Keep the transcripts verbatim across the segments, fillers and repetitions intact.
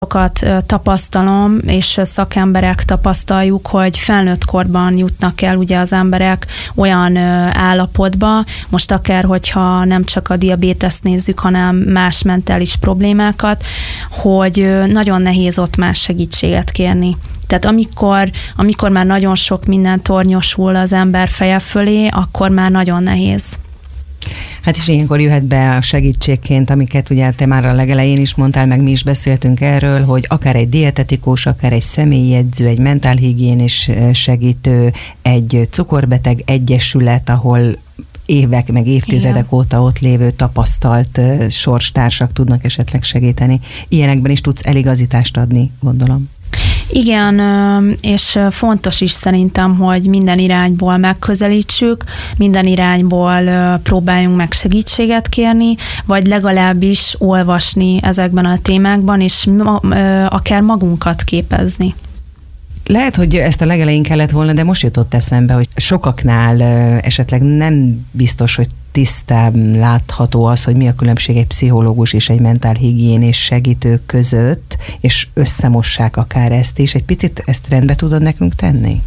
Sokat tapasztalom, és szakemberek tapasztaljuk, hogy felnőtt korban jutnak el ugye az emberek olyan állapotba, most akár, hogyha nem csak a diabéteszt nézzük, hanem más mentális problémákat, hogy nagyon nehéz ott más segítséget kérni. Tehát amikor, amikor már nagyon sok minden tornyosul az ember feje fölé, akkor már nagyon nehéz. Hát és ilyenkor jöhet be a segítségként, amiket ugye te már a legelején is mondtál, meg mi is beszéltünk erről, hogy akár egy dietetikus, akár egy személyi edző, egy mentálhigiénis segítő, egy cukorbeteg egyesület, ahol évek, meg évtizedek Igen. óta ott lévő tapasztalt sorstársak tudnak esetleg segíteni. Ilyenekben is tudsz eligazítást adni, gondolom. Igen, és fontos is szerintem, hogy minden irányból megközelítsük, minden irányból próbáljunk meg segítséget kérni, vagy legalábbis olvasni ezekben a témákban, és akár magunkat képezni. Lehet, hogy ezt a legelején kellett volna, de most jutott eszembe, hogy sokaknál esetleg nem biztos, hogy tisztán látható az, hogy mi a különbség egy pszichológus és egy mentálhigiénés segítő között, és összemossák akár ezt is. Egy picit ezt rendbe tudod nekünk tenni?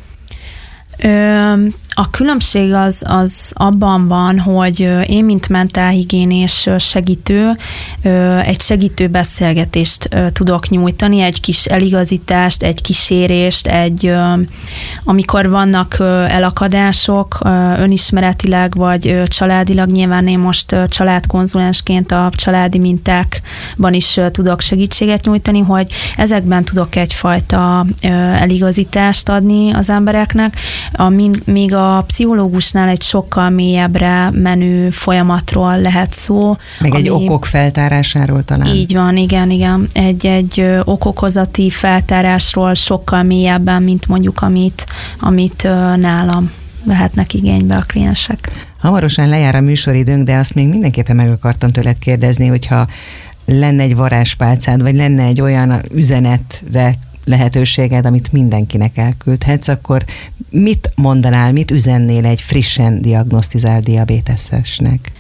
Ö, a különbség az, az abban van, hogy én, mint mentálhigiénés segítő, egy segítő beszélgetést tudok nyújtani, egy kis eligazítást, egy kísérést, egy, amikor vannak elakadások önismeretileg vagy családilag, nyilván én most családkonzulensként a családi mintákban is tudok segítséget nyújtani, hogy ezekben tudok egyfajta eligazítást adni az embereknek, míg a pszichológusnál egy sokkal mélyebbre menő folyamatról lehet szó. Meg egy okok feltárásáról talán. Így van, igen, igen. Egy-egy okokozati feltárásról sokkal mélyebben, mint mondjuk amit, amit nálam vehetnek igénybe a kliensek. Hamarosan lejár a műsoridőnk, de azt még mindenképpen meg akartam tőled kérdezni, hogyha lenne egy varázspálcád, vagy lenne egy olyan üzenetre lehetőséged, amit mindenkinek elküldhetsz, akkor mit mondanál, mit üzennél egy frissen diagnosztizált diabétesesnek?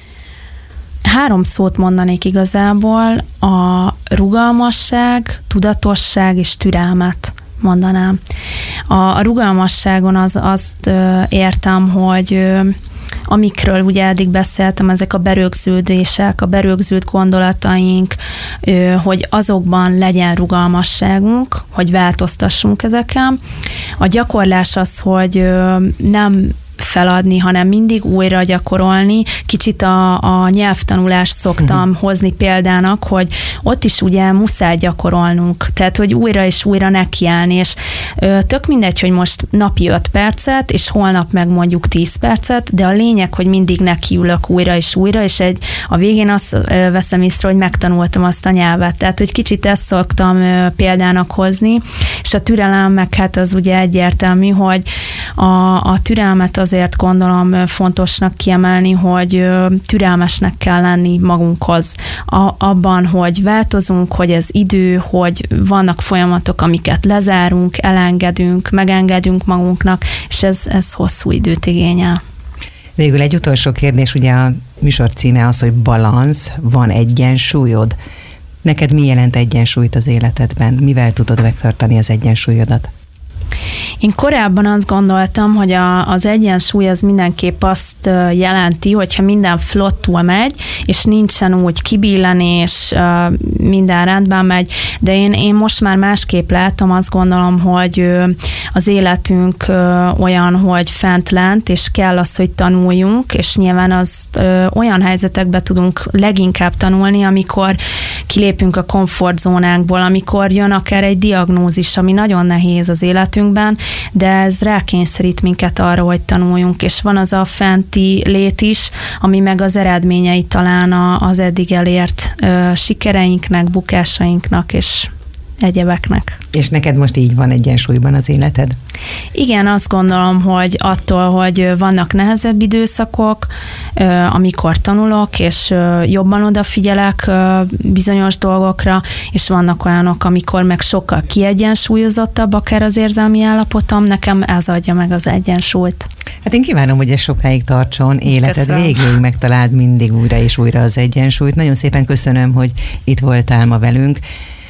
Három szót mondanék igazából, a rugalmasság, tudatosság és türelmet mondanám. A, a rugalmasságon az, azt értem, hogy amikről ugye eddig beszéltem, ezek a berögződések, a berögzült gondolataink, hogy azokban legyen rugalmasságunk, hogy változtassunk ezeken. A gyakorlás az, hogy nem feladni, hanem mindig újra gyakorolni. Kicsit a, a nyelvtanulást szoktam uh-huh. hozni példának, hogy ott is ugye muszáj gyakorolnunk, tehát hogy újra és újra nekiállni, és ö, tök mindegy, hogy most napi öt percet, és holnap meg mondjuk tíz percet, de a lényeg, hogy mindig nekiülök újra és újra, és egy, a végén azt ö, veszem észre, hogy megtanultam azt a nyelvet, tehát hogy kicsit ezt szoktam ö, példának hozni, és a türelem meg hát az ugye egyértelmű, hogy a, a türelmet az azért gondolom fontosnak kiemelni, hogy türelmesnek kell lenni magunkhoz. A, abban, hogy változunk, hogy ez idő, hogy vannak folyamatok, amiket lezárunk, elengedünk, megengedünk magunknak, és ez, ez hosszú időt igényel. Végül egy utolsó kérdés, ugye a műsor címe az, hogy balansz, van egyensúlyod. Neked mi jelent egyensúlyt az életedben? Mivel tudod megtartani az egyensúlyodat? Én korábban azt gondoltam, hogy a, az egyensúly az mindenképp azt jelenti, hogyha minden flottul megy, és nincsen úgy kibillenés, minden rendben megy, de én, én most már másképp látom, azt gondolom, hogy az életünk olyan, hogy fent-lent, és kell az, hogy tanuljunk, és nyilván azt olyan helyzetekbe tudunk leginkább tanulni, amikor kilépünk a komfortzónánkból, amikor jön akár egy diagnózis, ami nagyon nehéz az életünkben, de ez rákényszerít minket arra, hogy tanuljunk, és van az a fenti lét is, ami meg az eredményei talán az eddig elért ö, sikereinknek, bukásainknak és egyebeknek. És neked most így van egyensúlyban az életed? Igen, azt gondolom, hogy attól, hogy vannak nehezebb időszakok, amikor tanulok, és jobban odafigyelek bizonyos dolgokra, és vannak olyanok, amikor meg sokkal kiegyensúlyozottabb akár az érzelmi állapotom, nekem ez adja meg az egyensúlyt. Hát én kívánom, hogy ez sokáig tartson, életed köszönöm. Végéig megtaláld mindig újra és újra az egyensúlyt. Nagyon szépen köszönöm, hogy itt voltál ma velünk.